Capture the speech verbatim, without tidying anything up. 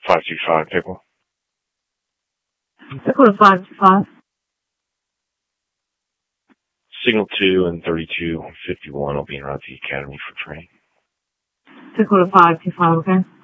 five two five, Pickle. Pickle to five two five. Signal two and thirty-two fifty-one will be around the academy for training. Pickle to five two five, okay?